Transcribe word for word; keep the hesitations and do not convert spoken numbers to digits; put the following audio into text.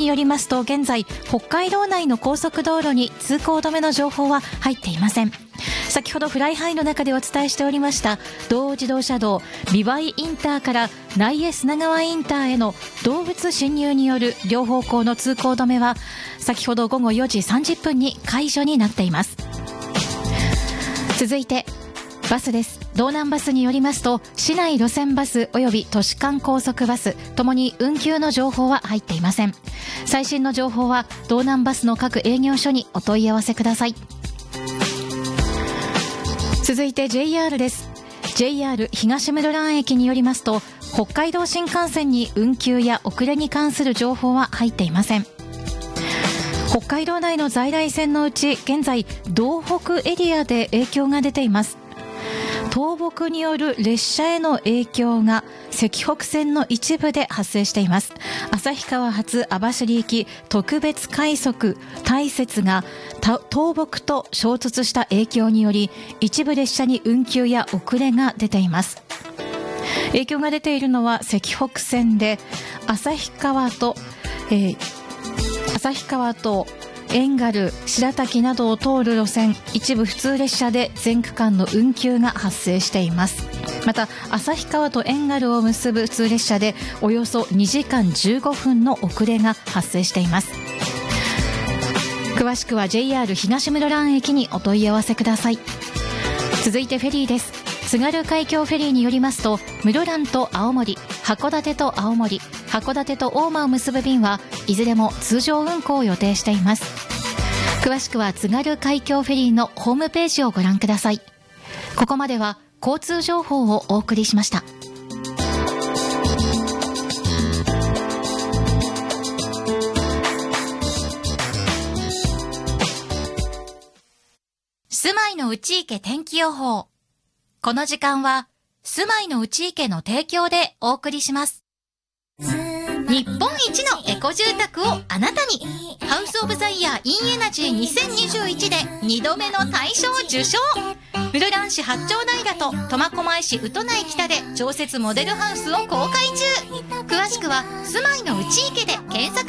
よりますと、現在北海道内の高速道路に通行止めの情報は入っていません。先ほどフライハイの中でお伝えしておりました道央自動車道美唄インターから内江砂川インターへの動物侵入による両方向の通行止めは先ほどごごよじさんじゅっぷんに解除になっています。続いてバスです。道南バスによりますと、市内路線バスおよび都市間高速バスともに運休の情報は入っていません。最新の情報は道南バスの各営業所にお問い合わせください。続いて ジェイアール です。 ジェイアール 東室蘭駅によりますと、北海道新幹線に運休や遅れに関する情報は入っていません。北海道内の在来線のうち現在道北エリアで影響が出ています。倒木による列車への影響が石北線の一部で発生しています。旭川発網走行き特別快速大雪が倒木と衝突した影響により一部列車に運休や遅れが出ています。影響が出ているのは石北線で旭川と、えー、旭川と遠軽、白滝などを通る路線、一部普通列車で全区間の運休が発生しています。また旭川と遠軽を結ぶ普通列車でおよそにじかんじゅうごふんの遅れが発生しています。詳しくは ジェイアール 東室蘭駅にお問い合わせください。続いてフェリーです。津軽海峡フェリーによりますと、室蘭と青森、函館と青森、函館と大間を結ぶ便はいずれも通常運航を予定しています。詳しくは津軽海峡フェリーのホームページをご覧ください。ここまでは交通情報をお送りしました。 住まいの内池天気予報。この時間は住まいの内池の提供でお送りします。日本一のエコ住宅をあなたに、ハウスオブザイヤーインエナジーにせんにじゅういちでにどめの大賞受賞。室蘭市八丁平と苫小牧市宇都内北で常設モデルハウスを公開中。詳しくは住まいの内池で検索